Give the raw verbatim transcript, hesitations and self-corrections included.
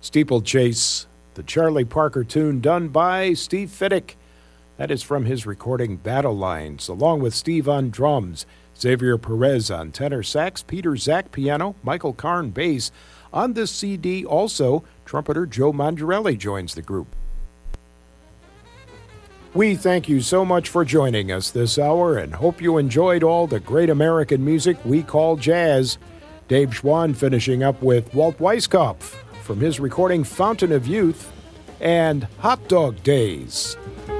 Steeplechase, the Charlie Parker tune done by Steve Fiddick. That is from his recording Battle Lines, along with Steve on drums, Xavier Perez on tenor sax, Peter Zach piano, Michael Karn bass. On this C D also, trumpeter Joe Mangiarelli joins the group. We thank you so much for joining us this hour and hope you enjoyed all the great American music we call jazz. Dave Schwann finishing up with Walt Weiskopf from his recording Fountain of Youth and Hot Dog Days.